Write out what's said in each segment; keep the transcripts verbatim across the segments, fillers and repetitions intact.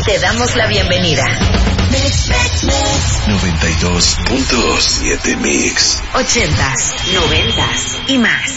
Te damos la bienvenida. noventa y dos punto siete Mix. Ochentas, noventas y más.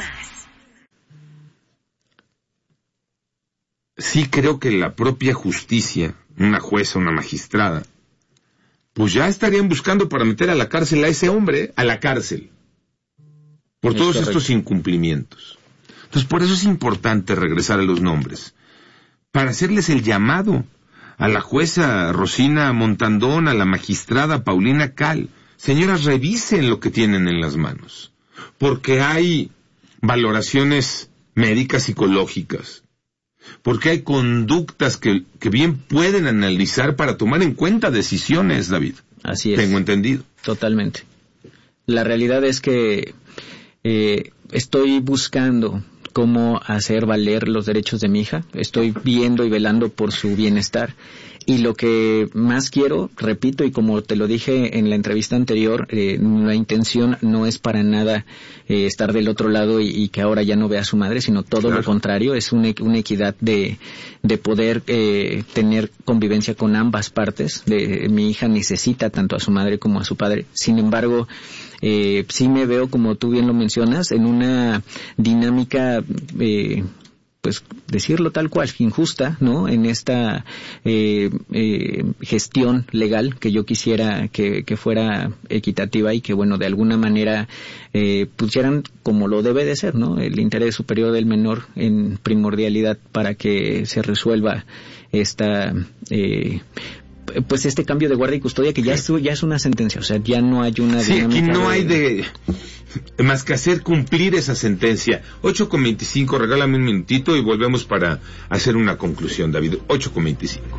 Sí creo que la propia justicia, una jueza, una magistrada, pues ya estarían buscando para meter a la cárcel a ese hombre, a la cárcel, por todos estos incumplimientos. Entonces, por eso es importante regresar a los nombres, para hacerles el llamado a la jueza Rosina Montandón, a la magistrada Paulina Cal. Señoras, revisen lo que tienen en las manos, porque hay valoraciones médicas, psicológicas, porque hay conductas que, que bien pueden analizar para tomar en cuenta decisiones, David. Así es. Tengo entendido. Totalmente. La realidad es que eh, estoy buscando cómo hacer valer los derechos de mi hija. Estoy viendo y velando por su bienestar. Y lo que más quiero, repito, y como te lo dije en la entrevista anterior, eh, la intención no es para nada eh, estar del otro lado y, y que ahora ya no vea a su madre, sino todo claro. Lo contrario, es una, una equidad de, de poder eh, tener convivencia con ambas partes. De, mi hija necesita tanto a su madre como a su padre. Sin embargo, eh, sí me veo, como tú bien lo mencionas, en una dinámica eh, pues decirlo tal cual, injusta, ¿no? En esta eh, eh, gestión legal que yo quisiera que, que fuera equitativa y que, bueno, de alguna manera eh, pusieran como lo debe de ser, ¿no? El interés superior del menor en primordialidad para que se resuelva esta eh, pues este cambio de guardia y custodia que ya es, ya es una sentencia, o sea, ya no hay una sí, dinámica. Aquí no de... hay de más que hacer cumplir esa sentencia. ocho con veinticinco, regálame un minutito y volvemos para hacer una conclusión, David. ocho con veinticinco.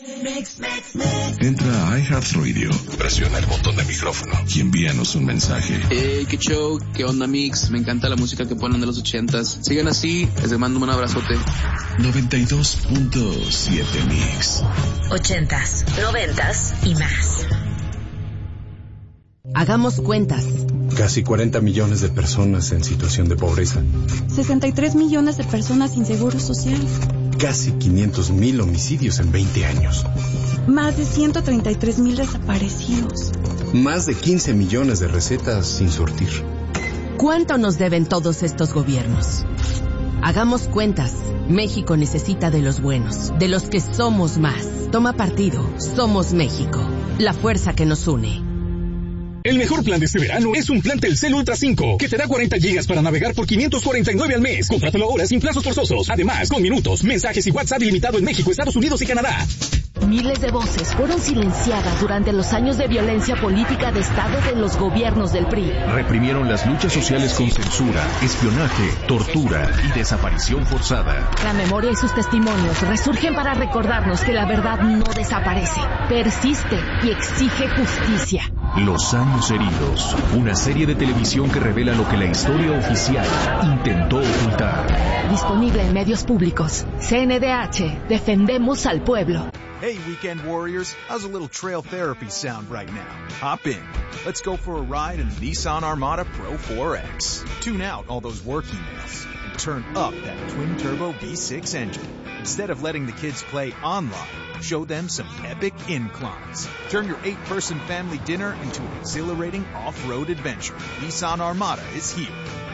Entra a iHeartRadio, presiona el botón de micrófono y envíanos un mensaje. Hey, qué show, qué onda Mix, me encanta la música que ponen de los ochentas. Sigan así, les mando un abrazote. noventa y dos punto siete Mix. Ochentas, noventas y más. Hagamos cuentas. Casi cuarenta millones de personas en situación de pobreza. sesenta y tres millones de personas sin seguro social. Casi quinientos mil homicidios en veinte años. Más de ciento treinta y tres mil desaparecidos. Más de quince millones de recetas sin surtir. ¿Cuánto nos deben todos estos gobiernos? Hagamos cuentas. México necesita de los buenos, de los que somos más. Toma partido. Somos México. La fuerza que nos une. El mejor plan de este verano es un plan Telcel Ultra cinco, que te da cuarenta gigas para navegar por quinientos cuarenta y nueve al mes. Contrátalo ahora sin plazos forzosos. Además, con minutos, mensajes y WhatsApp ilimitado en México, Estados Unidos y Canadá. Miles de voces fueron silenciadas durante los años de violencia política de Estado de los gobiernos del P R I. Reprimieron las luchas sociales con censura, espionaje, tortura y desaparición forzada. La memoria y sus testimonios resurgen para recordarnos que la verdad no desaparece, persiste y exige justicia. Los años heridos, una serie de televisión que revela lo que la historia oficial intentó ocultar. Disponible en medios públicos. C N D H, defendemos al pueblo. Hey, Weekend Warriors, how's a little trail therapy sound right now? Hop in. Let's go for a ride in the Nissan Armada Pro four X. Tune out all those work emails and turn up that twin-turbo V six engine. Instead of letting the kids play online, show them some epic inclines. Turn your eight-person family dinner into an exhilarating off-road adventure. Nissan Armada is here.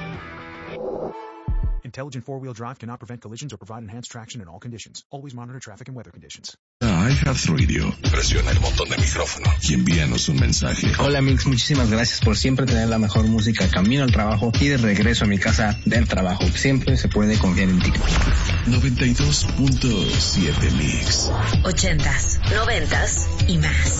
Intelligent four-wheel drive cannot prevent collisions or provide enhanced traction in all conditions. Always monitor traffic and weather conditions. iHeartRadio, presiona el botón de micrófono y envíanos un mensaje. Hola Mix, muchísimas gracias por siempre tener la mejor música camino al trabajo y de regreso a mi casa del trabajo. Siempre se puede confiar en ti. noventa y dos punto siete Mix. Ochentas, noventas y más.